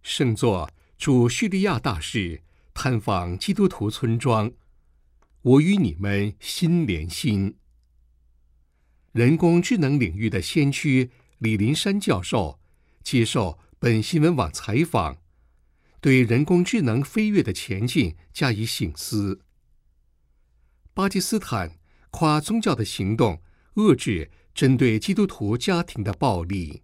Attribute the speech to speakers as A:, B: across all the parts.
A: 圣座驻叙利亚大使探访基督徒村庄，我与你们心连心。人工智能领域的先驱李林山教授接受本新闻网采访，对人工智能飞跃的前进加以省思。巴基斯坦跨宗教的行动遏制针对基督徒家庭的暴力。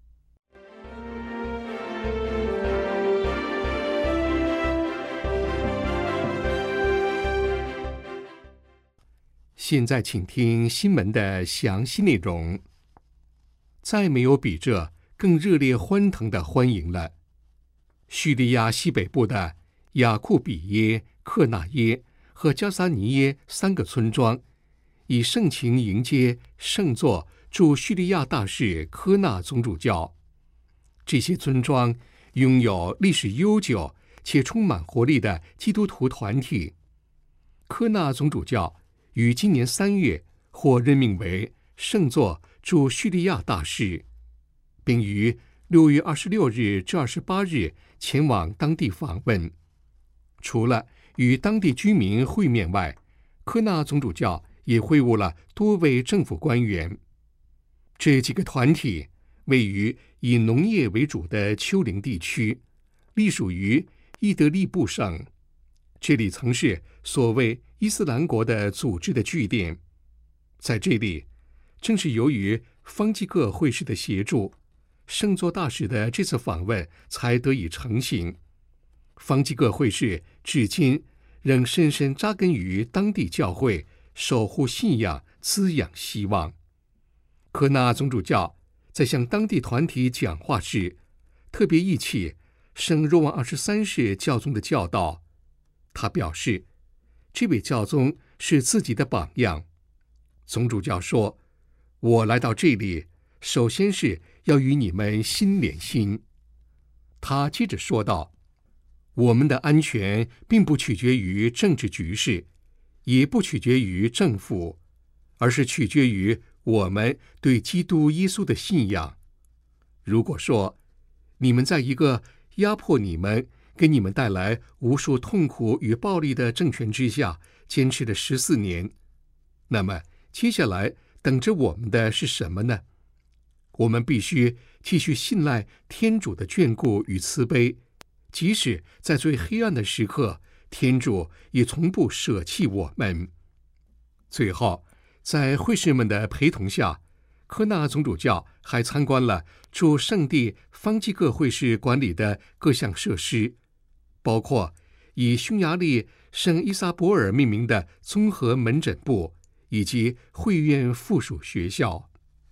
A: 现在请听新闻的详细内容。再没有比这更热烈欢腾的欢迎了。叙利亚西北部的雅库比耶、克纳耶和加萨尼耶3个村庄，以盛情迎接圣座驻叙利亚大使科纳总主教。这些村庄拥有历史悠久且充满活力的基督徒团体。科纳总主教于今年3月获任命为圣座驻叙利亚大使，并于6月26日至28日前往当地访问。除了与当地居民会面外，科纳总主教也会晤了多位政府官员。这几个团体位于以农业为主的丘陵地区，隶属于伊德利布省。这里曾是所谓伊斯兰国的组织的据点。在这里，正是由于方济各会士的协助，圣座大使的这次访问才得以成行。方济各会士至今仍深深扎根于当地教会，守护信仰，滋养希望。科纳总主教在向当地团体讲话时，特别忆起圣若望23世教宗的教导。他表示，这位教宗是自己的榜样。总主教说，我来到这里，首先是要与你们心连心。他接着说道，我们的安全并不取决于政治局势，也不取决于政府，而是取决于我们对基督耶稣的信仰。如果说你们在一个压迫你们、给你们带来无数痛苦与暴力的政权之下坚持了14年，那么接下来等着我们的是什么呢？我们必须继续信赖天主的眷顾与慈悲，即使在最黑暗的时刻，天主也从不舍弃我们。最后，在会士们的陪同下，科纳总主教还参观了驻圣地方济各会士管理的各项设施，包括以匈牙利圣伊萨博尔命名的综合门诊部以及会院附属学校。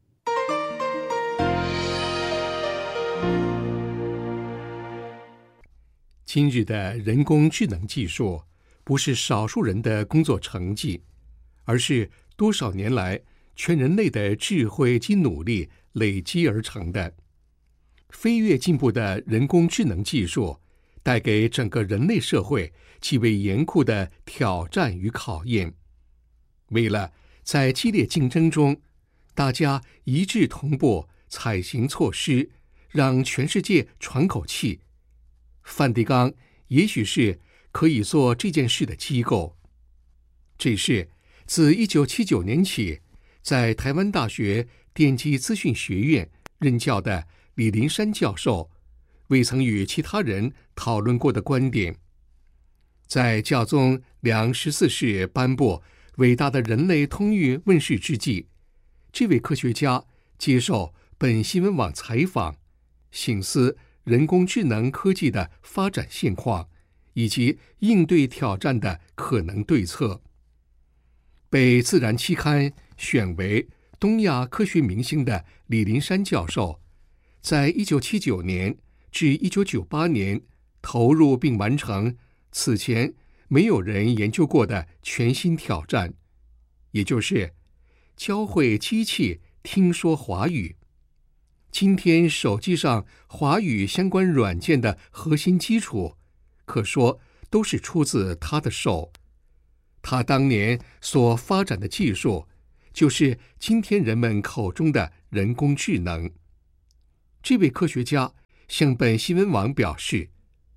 A: 今日的人工智能技术不是少数人的工作成绩，而是多少年来全人类的智慧及努力累积而成的。飞跃进步的人工智能技术带给整个人类社会极为严酷的挑战与考验。为了在激烈竞争中，大家一致同步采行措施，让全世界喘口气，梵蒂冈也许是可以做这件事的机构。这是自1979年起在台湾大学电机资讯学院任教的李林山教授未曾与其他人讨论过的观点。在教宗良14世颁布伟大的人类通谕问世之际，这位科学家接受本新闻网采访，省思人工智能科技的发展现况以及应对挑战的可能对策。被《自然》期刊选为东亚科学明星的李林山教授，在1979年至1998年投入并完成此前没有人研究过的全新挑战，也就是教会机器听说华语。今天手机上华语相关软件的核心基础，可说都是出自他的手。他当年所发展的技术，就是今天人们口中的人工智能。这位科学家向本新闻网表示，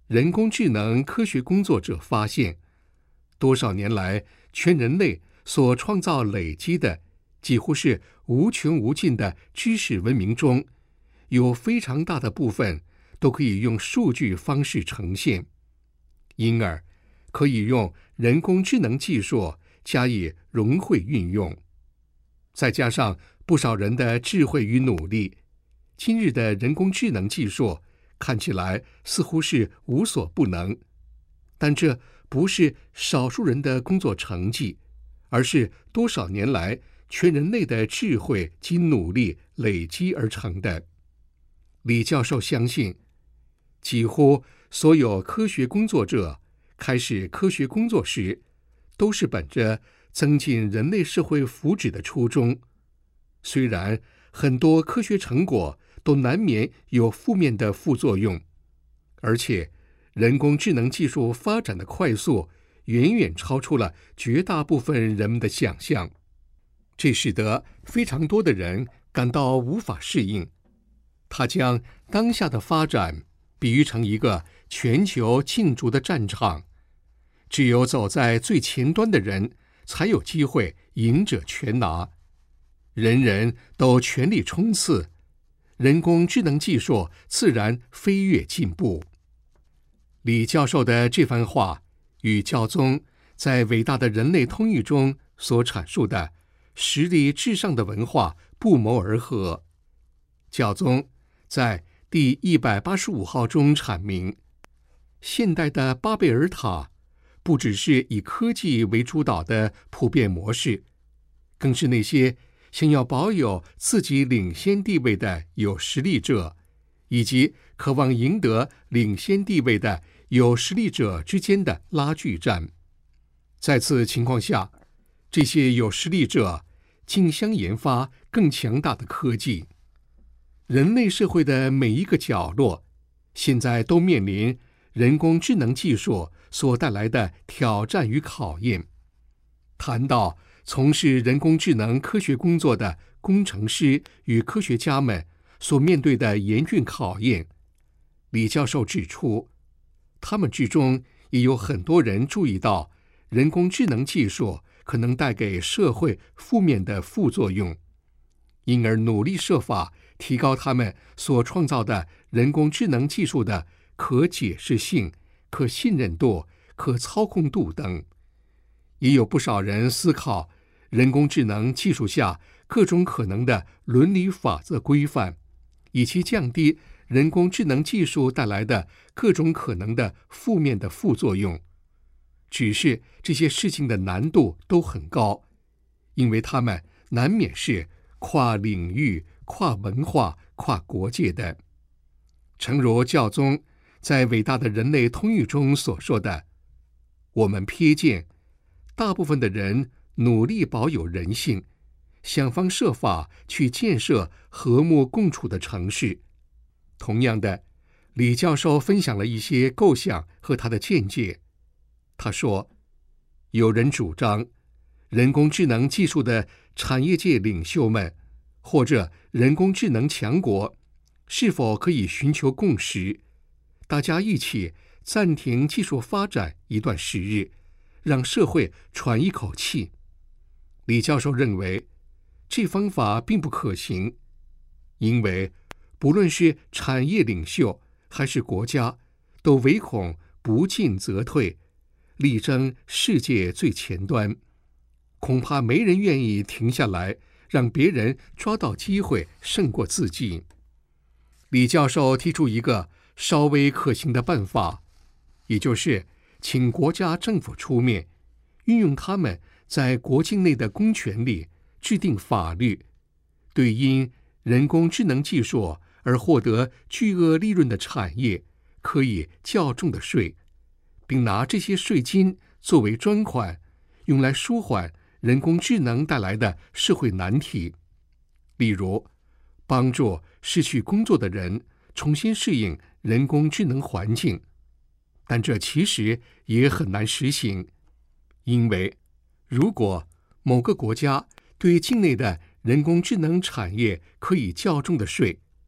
A: 人工智能科学工作者发现，多少年来全人类所创造累积的几乎是无穷无尽的知识文明中，有非常大的部分都可以用数据方式呈现，因而可以用人工智能技术加以融会运用。再加上不少人的智慧与努力，今日的人工智能技术看起来似乎是无所不能，但这不是少数人的工作成绩，而是多少年来全人类的智慧及努力累积而成的。李教授相信，几乎所有科学工作者开始科学工作时，都是本着增进人类社会福祉的初衷。虽然很多科学成果都难免有负面的副作用，而且人工智能技术发展的快速远远超出了绝大部分人们的想象，这使得非常多的人感到无法适应。他将当下的发展比喻成一个全球竞逐的战场，只有走在最前端的人才有机会赢者全拿，人人都全力冲刺，人工智能技术自然飞跃进步。李教授的这番话与教宗在伟大的人类通谕中所阐述的实力至上的文化不谋而合。教宗在第185号中阐明，现代的巴贝尔塔不只是以科技为主导的普遍模式，更是那些想要保有自己领先地位的有实力者，以及渴望赢得领先地位的有实力者之间的拉锯战。在此情况下，这些有实力者竞相研发更强大的科技。人类社会的每一个角落，现在都面临人工智能技术所带来的挑战与考验。谈到从事人工智能科学工作的工程师与科学家们所面对的严峻考验，李教授指出，他们之中也有很多人注意到人工智能技术可能带给社会负面的副作用，因而努力设法提高他们所创造的人工智能技术的可解释性、可信任度、可操控度等。也有不少人思考人工智能技术下各种可能的伦理法则规范，以及降低人工智能技术带来的各种可能的负面的副作用。只是这些事情的难度都很高，因为它们难免是跨领域、跨文化、跨国界的。诚如教宗在伟大的人类通谕中所说的，我们瞥见大部分的人努力保有人性，想方设法去建设和睦共处的城市。同样的，李教授分享了一些构想和他的见解。他说，有人主张人工智能技术的产业界领袖们或者人工智能强国是否可以寻求共识，大家一起暂停技术发展一段时日，让社会喘一口气。李教授认为，这方法并不可行，因为不论是产业领袖还是国家，都唯恐不进则退，力争世界最前端，恐怕没人愿意停下来，让别人抓到机会胜过自己。李教授提出一个稍微可行的办法，也就是请国家政府出面，运用他们在国境内的公权力制定法律，对因人工智能技术而获得巨额利润的产业可以较重的税，并拿这些税金作为专款，用来舒缓人工智能带来的社会难题，例如帮助失去工作的人重新适应人工智能环境。但这其实也很难实行，因为如果某个国家对境内的人工智能产业可以较重的税，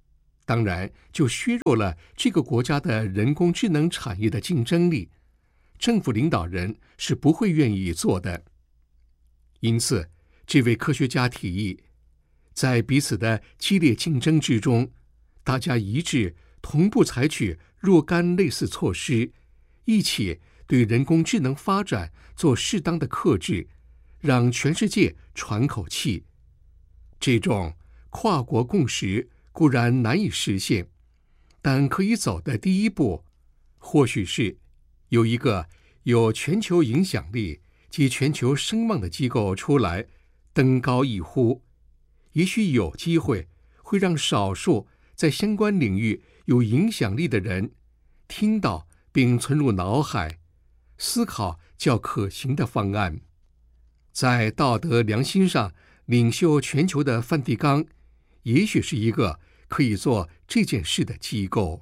A: 当然就削弱了这个国家的人工智能产业的竞争力，政府领导人是不会愿意做的。因此，这位科学家提议，在彼此的激烈竞争之中，大家一致同步采取若干类似措施，一起对人工智能发展做适当的克制，让全世界喘口气。这种跨国共识固然难以实现，但可以走的第一步，或许是有一个有全球影响力及全球声望的机构出来登高一呼，也许有机会会让少数在相关领域有影响力的人听到并存入脑海，思考较可行的方案。在道德良心上领袖全球的梵蒂冈，也许是一个可以做这件事的机构。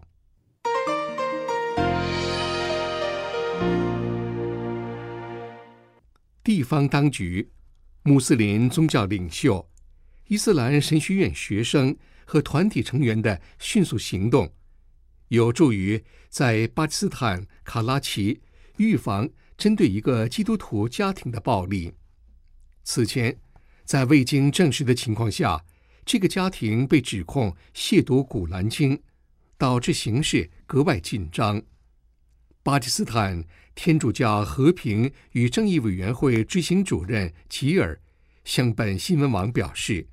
A: 地方当局、穆斯林宗教领袖、伊斯兰神学院学生和团体成员的迅速行动，有助于在巴基斯坦卡拉奇预防针对一个基督徒家庭的暴力。此前，在未经证实的情况下，这个家庭被指控亵渎古兰经，导致形势格外紧张。巴基斯坦天主教和平与正义委员会执行主任吉尔向本新闻网表示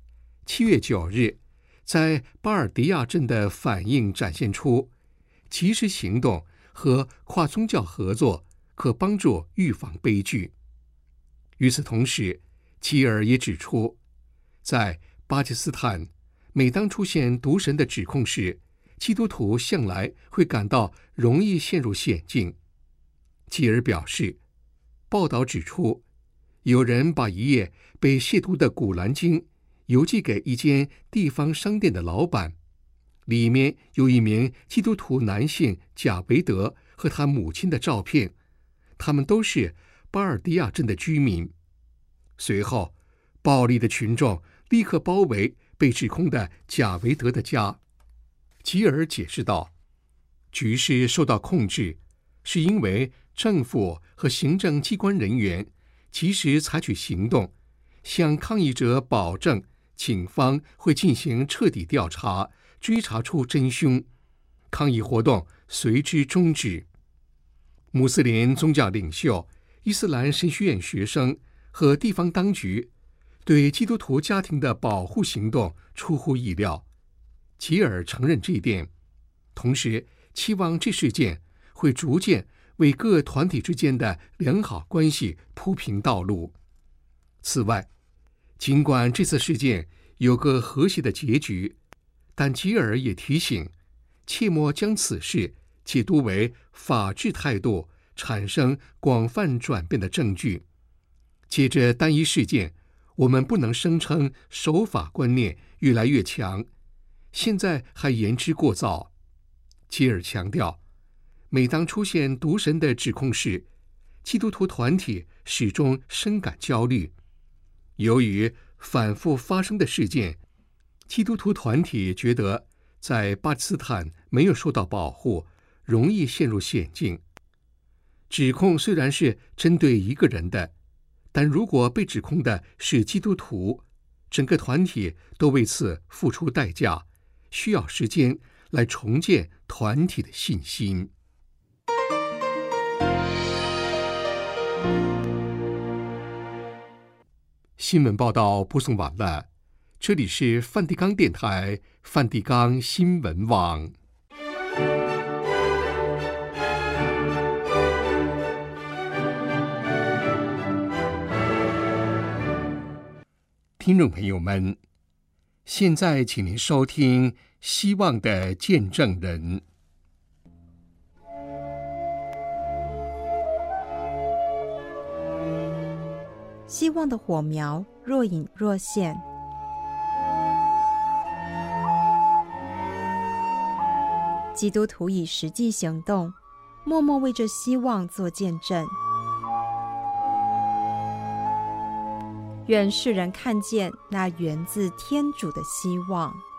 A: ，7月9日，在巴尔迪亚镇的反应展现出及时行动和跨宗教合作可帮助预防悲剧。与此同时，吉尔也指出，在巴基斯坦，每当出现毒神的指控时，基督徒向来会感到容易陷入险境。吉尔表示，报道指出，有人把一页被亵渎的古兰经邮寄给一间地方商店的老板，里面有一名基督徒男性贾维德和他母亲的照片，他们都是巴尔迪亚镇的居民。随后，暴力的群众立刻包围被指控的贾维德的家。吉尔解释道，局势受到控制，是因为政府和行政机关人员及时采取行动，向抗议者保证警方会进行彻底调查，追查出真凶，抗议活动随之终止。穆斯林宗教领袖、伊斯兰神学院学生和地方当局对基督徒家庭的保护行动出乎意料。吉尔承认这一点，同时期望这事件会逐渐为各团体之间的良好关系铺平道路。此外，尽管这次事件有个和谐的结局，但吉尔也提醒，切莫将此事解读为法治态度产生广泛转变的证据。借着单一事件，我们不能声称守法观念越来越强，现在还言之过早。吉尔强调，每当出现毒神的指控时，基督徒团体始终深感焦虑。由于反复发生的事件，基督徒团体觉得在巴基斯坦没有受到保护，容易陷入险境。指控虽然是针对一个人的，但如果被指控的是基督徒，整个团体都为此付出代价，需要时间来重建团体的信心。新闻报道播送完了，这里是梵蒂冈电台梵蒂冈新闻网。听众朋友们，现在请您收听《希望的见证人》。
B: 希望的火苗若隐若现，基督徒以实际行动，默默为这希望做见证。愿世人看见那源自天主的希望。